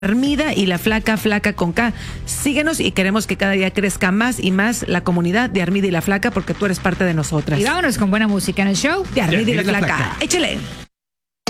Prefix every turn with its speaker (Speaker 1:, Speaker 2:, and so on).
Speaker 1: Armida y la Flaca, Flaca con K. Síguenos y queremos que cada día crezca más y más la comunidad de Armida y la Flaca porque tú eres parte de nosotras.
Speaker 2: Y vámonos con buena música en el show
Speaker 1: de Armida y la Flaca. Échale.